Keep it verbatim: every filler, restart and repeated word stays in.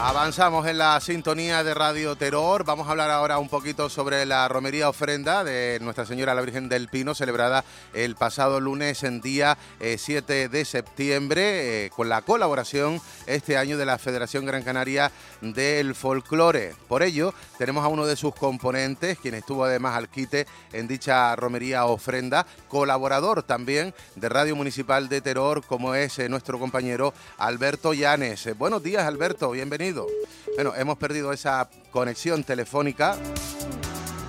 Avanzamos en la sintonía de Radio Terror. Vamos a hablar ahora un poquito sobre la romería ofrenda de Nuestra Señora la Virgen del Pino, celebrada el pasado lunes en día eh, siete de septiembre, eh, con la colaboración este año de la Federación Gran Canaria del Folclore. Por ello, tenemos a uno de sus componentes, quien estuvo además al quite en dicha romería ofrenda, colaborador también de Radio Municipal de Terror, como es eh, nuestro compañero Alberto Llanes. Eh, buenos días, Alberto, bienvenido. Bueno, hemos perdido esa conexión telefónica,